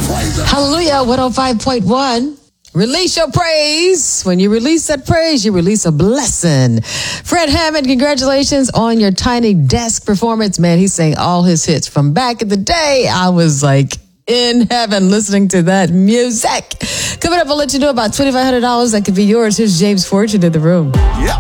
Hallelujah, 105.1. Release your praise. When you release that praise, you release a blessing. Fred Hammond, congratulations on your Tiny Desk performance. Man, he sang all his hits from back in the day. I was like in heaven listening to that music. Coming up, I'll let you know about $2,500 that could be yours. Here's James Fortune in the room.